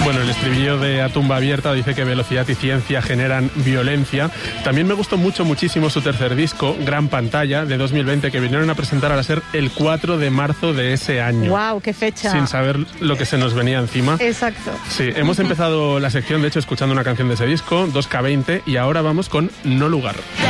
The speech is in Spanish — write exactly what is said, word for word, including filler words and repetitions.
Bueno, el estribillo de A Tumba Abierta dice que velocidad y ciencia generan violencia. También me gustó mucho, muchísimo su tercer disco, Gran Pantalla, de dos mil veinte, que vinieron a presentar a ser el cuatro de marzo de ese año. ¡Wow! ¡Qué fecha! Sin saber lo que se nos venía encima. Exacto. Sí, hemos empezado la sección, de hecho, escuchando una canción de ese disco, dos K veinte, y ahora vamos con No Lugar.